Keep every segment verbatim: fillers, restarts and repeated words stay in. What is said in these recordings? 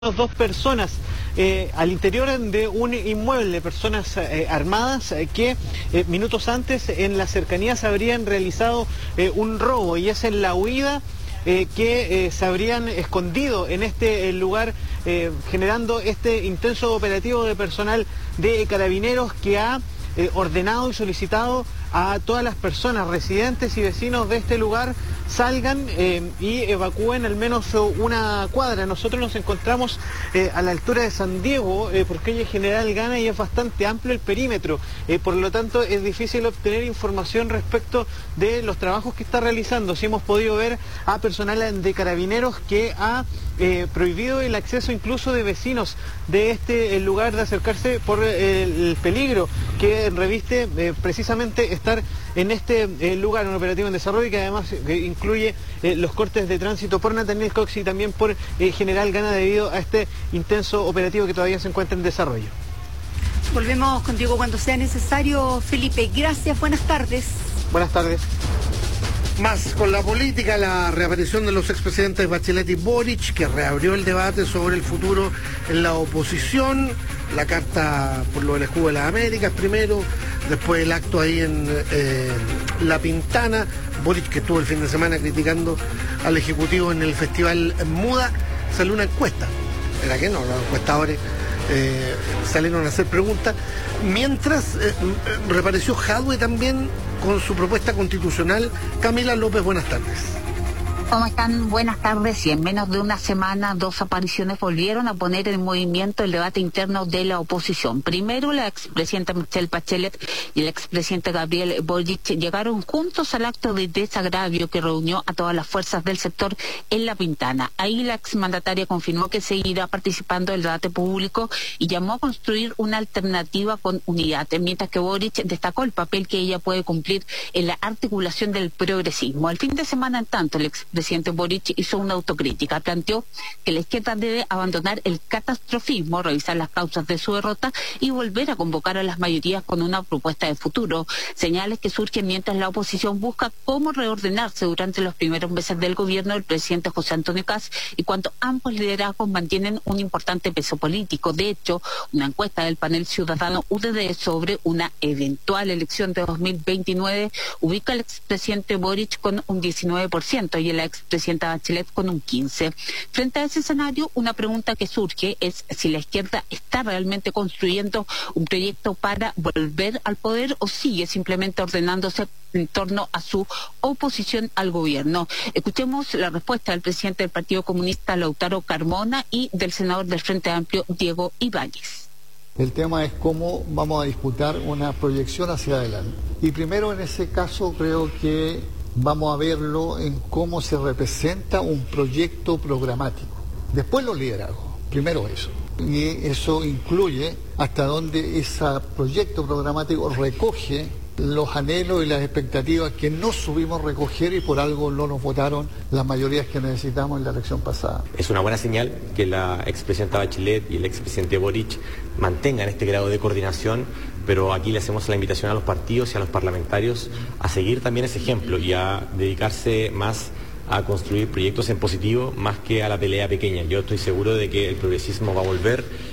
Dos personas eh, al interior de un inmueble, personas eh, armadas eh, que eh, minutos antes en las cercanías habrían realizado eh, un robo, y es en la huida eh, que eh, se habrían escondido en este eh, lugar, eh, generando este intenso operativo de personal de Carabineros que ha eh, ordenado y solicitado a todas las personas, residentes y vecinos de este lugar, salgan eh, y evacúen al menos una cuadra. Nosotros nos encontramos eh, a la altura de San Diego, eh, por calle General Gana, y es bastante amplio el perímetro, eh, por lo tanto es difícil obtener información respecto de los trabajos que está realizando. Si hemos podido ver a personal de Carabineros que ha eh, prohibido el acceso incluso de vecinos de este el lugar de acercarse por eh, el peligro que reviste eh, precisamente estar en este eh, lugar, un operativo en desarrollo que además eh, incluye eh, los cortes de tránsito por Nathaniel Cox y también por eh, General Gana, debido a este intenso operativo que todavía se encuentra en desarrollo. Volvemos contigo cuando sea necesario, Felipe. Gracias, buenas tardes. Buenas tardes. Más con la política, la reaparición de los expresidentes Bachelet y Boric, que reabrió el debate sobre el futuro en la oposición, la carta por lo del escudo de las Américas primero, después el acto ahí en eh, La Pintana, Boric que estuvo el fin de semana criticando al Ejecutivo en el Festival Muda. Salió una encuesta, ¿era que no? Los encuestadores eh, salieron a hacer preguntas, mientras eh, reapareció Jadwe también con su propuesta constitucional. Camila López, buenas tardes. ¿Cómo están? Buenas tardes. Y en menos de una semana, dos apariciones volvieron a poner en movimiento el debate interno de la oposición. Primero, la expresidenta Michelle Bachelet y el expresidente Gabriel Boric llegaron juntos al acto de desagravio que reunió a todas las fuerzas del sector en La Pintana. Ahí la exmandataria confirmó que seguirá participando del debate público y llamó a construir una alternativa con unidad, mientras que Boric destacó el papel que ella puede cumplir en la articulación del progresismo. El fin de semana, en tanto, el expresidente El presidente Boric hizo una autocrítica, planteó que la izquierda debe abandonar el catastrofismo, revisar las causas de su derrota y volver a convocar a las mayorías con una propuesta de futuro. Señales que surgen mientras la oposición busca cómo reordenarse durante los primeros meses del gobierno del presidente José Antonio Kast, y cuando ambos liderazgos mantienen un importante peso político. De hecho, una encuesta del panel ciudadano U D D sobre una eventual elección de dos mil veintinueve ubica al expresidente Boric con un diecinueve por ciento y el expresidenta Bachelet con un quince por ciento. Frente a ese escenario, una pregunta que surge es si la izquierda está realmente construyendo un proyecto para volver al poder o sigue simplemente ordenándose en torno a su oposición al gobierno. Escuchemos la respuesta del presidente del Partido Comunista, Lautaro Carmona, y del senador del Frente Amplio, Diego Ibáñez. El tema es cómo vamos a disputar una proyección hacia adelante. Y primero, en ese caso, creo que vamos a verlo en cómo se representa un proyecto programático. Después los liderazgos, primero eso. Y eso incluye hasta dónde ese proyecto programático recoge los anhelos y las expectativas que no supimos recoger y por algo no nos votaron las mayorías que necesitamos en la elección pasada. Es una buena señal que la expresidenta Bachelet y el expresidente Boric mantengan este grado de coordinación, pero aquí le hacemos la invitación a los partidos y a los parlamentarios a seguir también ese ejemplo y a dedicarse más a construir proyectos en positivo más que a la pelea pequeña. Yo estoy seguro de que el progresismo va a volver.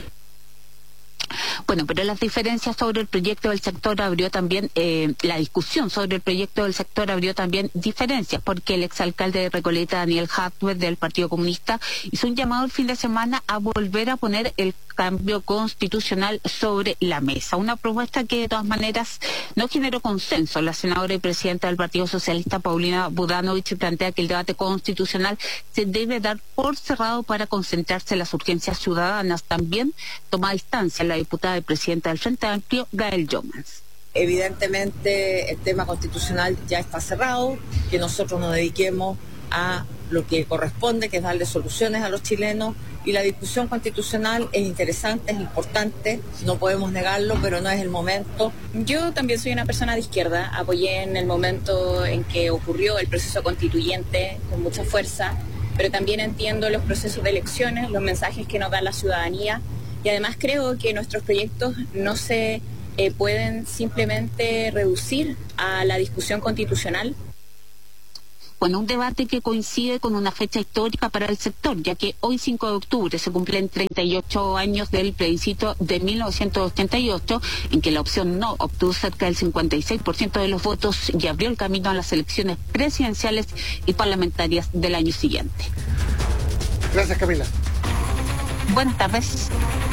Bueno, pero las diferencias sobre el proyecto del sector abrió también, eh, la discusión sobre el proyecto del sector abrió también diferencias, porque el exalcalde de Recoleta, Daniel Jadwe, del Partido Comunista, hizo un llamado el fin de semana a volver a poner el cambio constitucional sobre la mesa. Una propuesta que de todas maneras no generó consenso. La senadora y presidenta del Partido Socialista, Paulina Budanovich, plantea que el debate constitucional se debe dar por cerrado para concentrarse en las urgencias ciudadanas. También toma distancia la diputada y presidenta del Frente Amplio, Gael Jomans. Evidentemente el tema constitucional ya está cerrado, que nosotros nos dediquemos a lo que corresponde, que es darle soluciones a los chilenos, y la discusión constitucional es interesante, es importante, no podemos negarlo, pero no es el momento. Yo también soy una persona de izquierda, apoyé en el momento en que ocurrió el proceso constituyente con mucha fuerza, pero también entiendo los procesos de elecciones, los mensajes que nos da la ciudadanía, y además creo que nuestros proyectos no se eh, pueden simplemente reducir a la discusión constitucional. Bueno, un debate que coincide con una fecha histórica para el sector, ya que hoy cinco de octubre se cumplen treinta y ocho años del plebiscito de mil novecientos ochenta y ocho, en que la opción no obtuvo cerca del cincuenta y seis por ciento de los votos y abrió el camino a las elecciones presidenciales y parlamentarias del año siguiente. Gracias, Camila. Buenas tardes.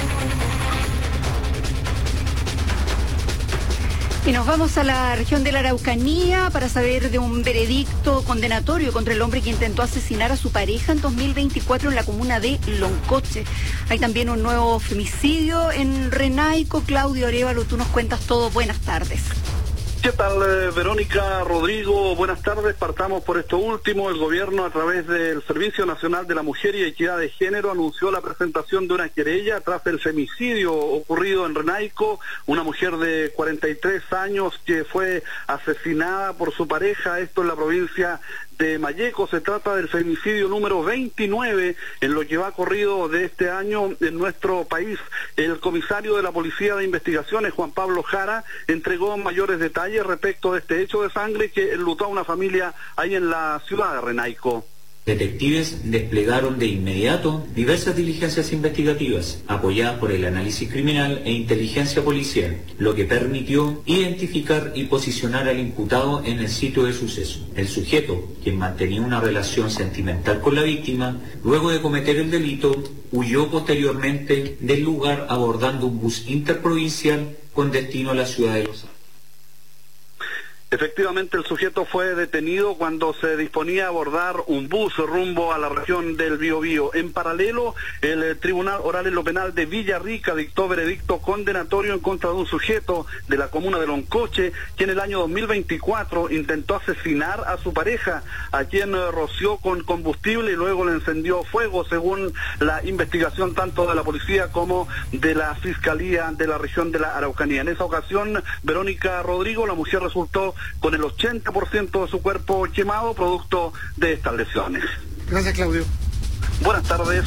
Y nos vamos a la región de la Araucanía para saber de un veredicto condenatorio contra el hombre que intentó asesinar a su pareja en dos mil veinticuatro en la comuna de Loncoche. Hay también un nuevo femicidio en Renaico. Claudio Arévalo, tú nos cuentas todo. Buenas tardes. ¿Qué tal, eh, Verónica, Rodrigo? Buenas tardes. Partamos por esto último. El gobierno, a través del Servicio Nacional de la Mujer y Equidad de Género, anunció la presentación de una querella tras el femicidio ocurrido en Renaico. Una mujer de cuarenta y tres años que fue asesinada por su pareja, esto en la provincia de Malleco. Se trata del femicidio número veintinueve en lo que va corrido de este año en nuestro país. El comisario de la Policía de Investigaciones, Juan Pablo Jara, entregó mayores detalles respecto de este hecho de sangre que enlutó a una familia ahí en la ciudad de Renaico. Detectives desplegaron de inmediato diversas diligencias investigativas, apoyadas por el análisis criminal e inteligencia policial, lo que permitió identificar y posicionar al imputado en el sitio de suceso. El sujeto, quien mantenía una relación sentimental con la víctima, luego de cometer el delito, huyó posteriormente del lugar abordando un bus interprovincial con destino a la ciudad de Los Ángeles. Efectivamente, el sujeto fue detenido cuando se disponía a abordar un bus rumbo a la región del Biobío. En paralelo, el eh, Tribunal Oral en lo Penal de Villarrica dictó veredicto condenatorio en contra de un sujeto de la comuna de Loncoche, que en el año dos mil veinticuatro intentó asesinar a su pareja, a quien eh, roció con combustible y luego le encendió fuego, según la investigación tanto de la policía como de la Fiscalía de la región de la Araucanía. En esa ocasión, Verónica, Rodrigo, la mujer resultó con el ochenta por ciento de su cuerpo quemado producto de estas lesiones. Gracias, Claudio. Buenas tardes.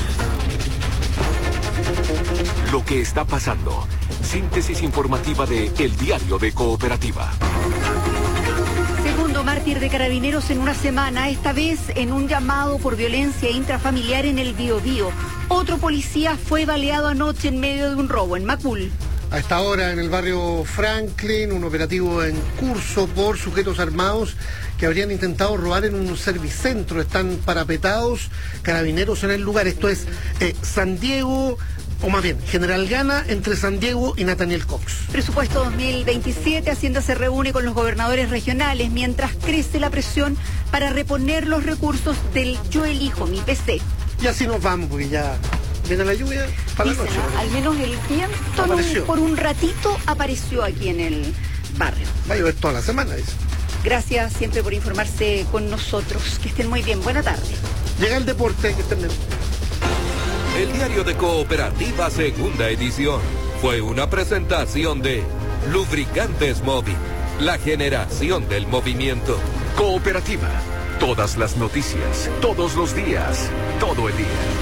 Lo que está pasando. Síntesis informativa de El Diario de Cooperativa. Segundo mártir de carabineros en una semana, esta vez en un llamado por violencia intrafamiliar en el Biobío. Otro policía fue baleado anoche en medio de un robo en Macul. A esta hora en el barrio Franklin, un operativo en curso por sujetos armados que habrían intentado robar en un servicentro. Están parapetados carabineros en el lugar. Esto es eh, San Diego, o más bien, General Gana, entre San Diego y Nathaniel Cox. Presupuesto dos mil veintisiete, Hacienda se reúne con los gobernadores regionales mientras crece la presión para reponer los recursos del Yo Elijo Mi P C. Y así nos vamos, porque ya viene la lluvia para Dicen, la noche. Al menos el viento no, por un ratito apareció aquí en el barrio. Va a llover toda la semana, dice. Gracias siempre por informarse con nosotros. Que estén muy bien. Buena tarde. Llega el deporte, que estén bien. El Diario de Cooperativa, segunda edición. Fue una presentación de Lubricantes Móvil, la generación del movimiento. Cooperativa. Todas las noticias, todos los días, todo el día.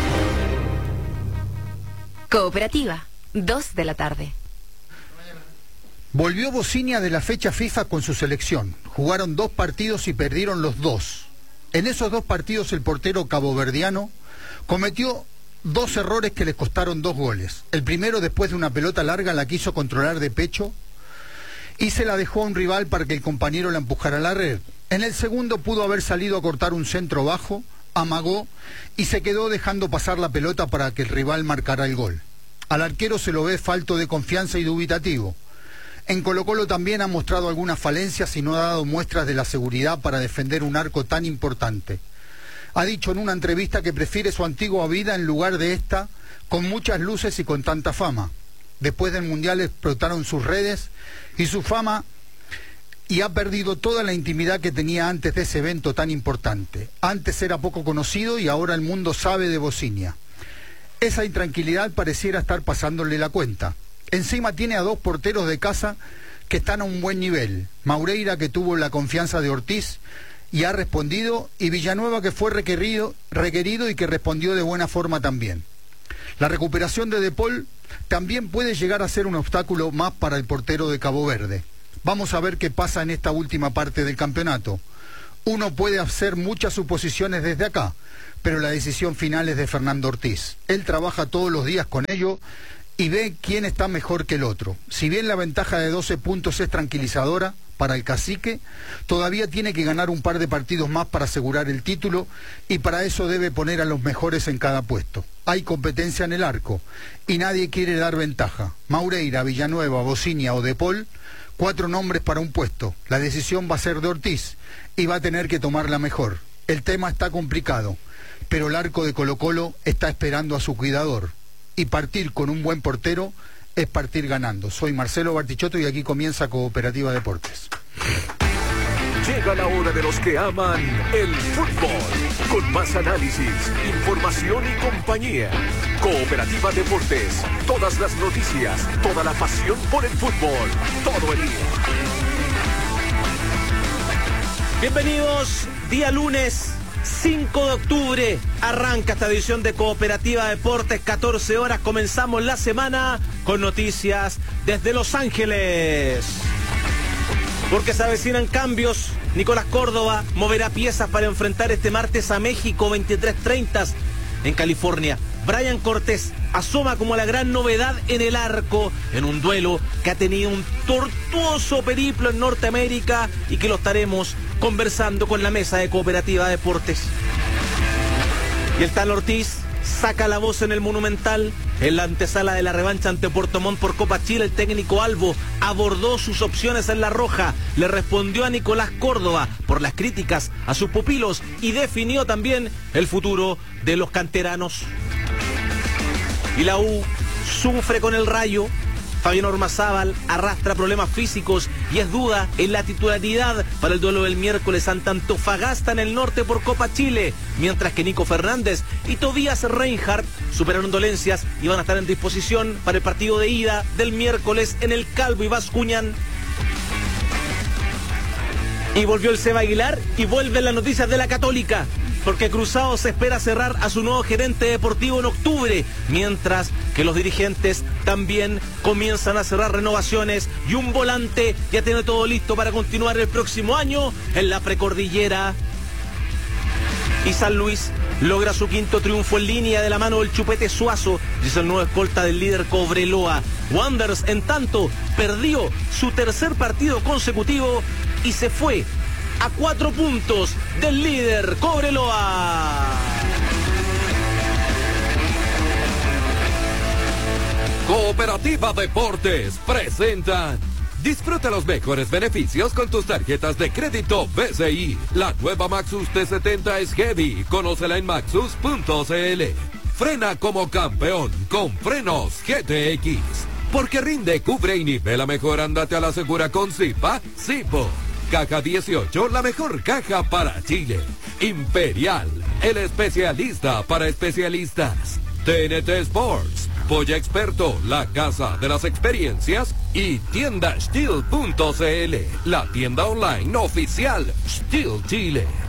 Cooperativa, dos de la tarde. Volvió Bosnia de la fecha FIFA con su selección. Jugaron dos partidos y perdieron los dos. En esos dos partidos el portero caboverdiano cometió dos errores que le costaron dos goles. El primero, después de una pelota larga, la quiso controlar de pecho y se la dejó a un rival para que el compañero la empujara a la red. En el segundo pudo haber salido a cortar un centro bajo, amagó y se quedó dejando pasar la pelota para que el rival marcara el gol. Al arquero se lo ve falto de confianza y dubitativo. En Colo-Colo también ha mostrado algunas falencias y no ha dado muestras de la seguridad para defender un arco tan importante. Ha dicho en una entrevista que prefiere su antigua vida en lugar de esta, con muchas luces y con tanta fama. Después del Mundial explotaron sus redes y su fama, y ha perdido toda la intimidad que tenía antes de ese evento tan importante. Antes era poco conocido y ahora el mundo sabe de Bosnia. Esa intranquilidad pareciera estar pasándole la cuenta. Encima tiene a dos porteros de casa que están a un buen nivel. Maureira, que tuvo la confianza de Ortiz y ha respondido, y Villanueva, que fue requerido, requerido y que respondió de buena forma también. La recuperación de De Paul también puede llegar a ser un obstáculo más para el portero de Cabo Verde. Vamos a ver qué pasa en esta última parte del campeonato. Uno puede hacer muchas suposiciones desde acá, pero la decisión final es de Fernando Ortiz. Él trabaja todos los días con ello y ve quién está mejor que el otro. Si bien la ventaja de doce puntos es tranquilizadora para el cacique, todavía tiene que ganar un par de partidos más para asegurar el título y para eso debe poner a los mejores en cada puesto. Hay competencia en el arco y nadie quiere dar ventaja. Maureira, Villanueva, Bocinia o De Paul, cuatro nombres para un puesto. La decisión va a ser de Ortiz y va a tener que tomar la mejor. El tema está complicado, pero el arco de Colo-Colo está esperando a su cuidador. Y partir con un buen portero es partir ganando. Soy Marcelo Bartichotto y aquí comienza Cooperativa Deportes. Llega la hora de los que aman el fútbol, con más análisis, información y compañía. Cooperativa Deportes, todas las noticias, toda la pasión por el fútbol, todo el día. Bienvenidos, día lunes cinco de octubre, arranca esta edición de Cooperativa Deportes, catorce horas, comenzamos la semana con noticias desde Los Ángeles. Porque se avecinan cambios, Nicolás Córdoba moverá piezas para enfrentar este martes a México, veintitrés treinta en California. Brian Cortés asoma como la gran novedad en el arco, en un duelo que ha tenido un tortuoso periplo en Norteamérica y que lo estaremos conversando con la mesa de Cooperativa Deportes. Y el tal Ortiz saca la voz en el Monumental. En la antesala de la revancha ante Puerto Montt por Copa Chile, el técnico Albo abordó sus opciones en la roja, le respondió a Nicolás Córdoba por las críticas a sus pupilos y definió también el futuro de los canteranos. Y la U sufre con el Rayo. Fabián Ormazábal arrastra problemas físicos y es duda en la titularidad para el duelo del miércoles ante Antofagasta en el norte por Copa Chile, mientras que Nico Fernández y Tobías Reinhardt superaron dolencias y van a estar en disposición para el partido de ida del miércoles en el Calvo y Bascuñán. Y volvió el Seba Aguilar y vuelven las noticias de la Católica, porque Cruzado se espera cerrar a su nuevo gerente deportivo en octubre, mientras que los dirigentes también comienzan a cerrar renovaciones y un volante ya tiene todo listo para continuar el próximo año en la precordillera. Y San Luis logra su quinto triunfo en línea de la mano del Chupete Suazo y es el nuevo escolta del líder Cobreloa. Wanderers, en tanto, perdió su tercer partido consecutivo y se fue a cuatro puntos del líder Cobreloa. Cooperativa Deportes presenta. Disfruta los mejores beneficios con tus tarjetas de crédito B C I. La nueva Maxus T setenta es heavy. Conócela en maxus punto c l. Frena como campeón con frenos G T X. Porque rinde, cubre y nivela mejor. Ándate a la segura con Zipa, Zipo. Caja dieciocho, la mejor caja para Chile. Imperial, el especialista para especialistas. T N T Sports, Polla Experto, la casa de las experiencias. Y tienda Steel punto c l, la tienda online oficial Steel Chile.